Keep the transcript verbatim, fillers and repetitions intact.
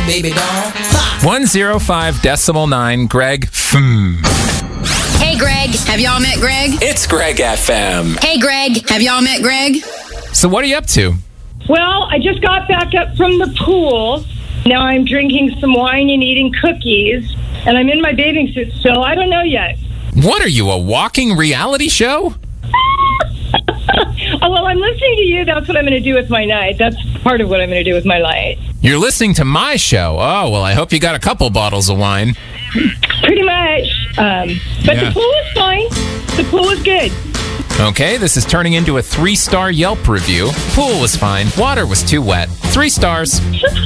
baby doll. Ha! one oh five decimal nine, Greg. Hmm. Hey, Greg. Have y'all met Greg? It's Greg F M. Hey, Greg. Have y'all met Greg? So what are you up to? Well, I just got back up from the pool. Now I'm drinking some wine and eating cookies. And I'm in my bathing suit still. I don't know yet. What are you, a walking reality show? Oh, well, I'm listening to you. That's what I'm going to do with my night. That's part of what I'm going to do with my night. You're listening to my show. Oh, well, I hope you got a couple bottles of wine. Pretty much. Um, but Yeah. the pool was fine. The pool was good. Okay, this is turning into a three-star Yelp review. Pool was fine. Water was too wet. Three stars.